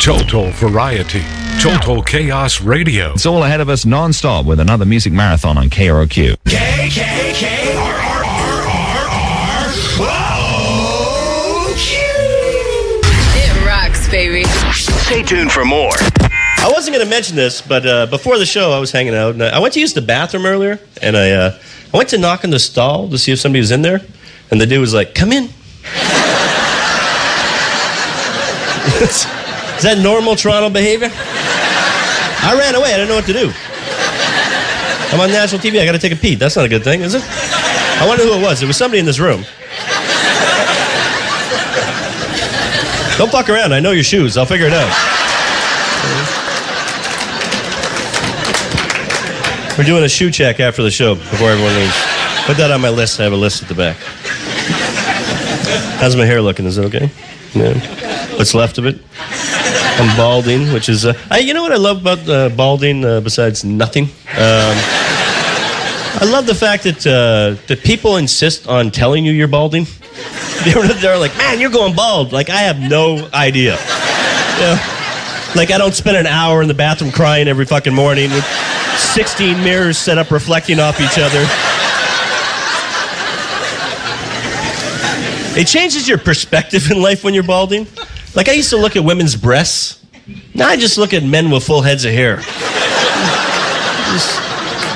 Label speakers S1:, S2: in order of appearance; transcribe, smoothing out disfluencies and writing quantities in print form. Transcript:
S1: Total variety. Total Chaos Radio.
S2: It's all ahead of us non-stop with another music marathon on KROQ.
S3: It rocks, baby.
S4: Stay tuned for more.
S5: I wasn't going to mention this, but before the show, I was hanging out. And I went to use the bathroom earlier, and I went to knock on the stall to see if somebody was in there, and the dude was like, "Come in." Is that normal Toronto behavior? I ran away. I didn't know what to do. I'm on national TV. I got to take a pee. That's not a good thing, is it? I wonder who it was. It was somebody in this room. Don't fuck around. I know your shoes. I'll figure it out. We're doing a shoe check after the show before everyone leaves. Put that on my list. I have a list at the back. How's my hair looking? Is it okay? Yeah. What's left of it? I'm balding, which is... you know what I love about balding besides nothing? I love the fact that people insist on telling you you're balding. They're like, "Man, you're going bald." Like, I have no idea. Like, I don't spend an hour in the bathroom crying every fucking morning with 16 mirrors set up reflecting off each other. It changes your perspective in life when you're balding. Like, I used to look at women's breasts. Now I just look at men with full heads of hair.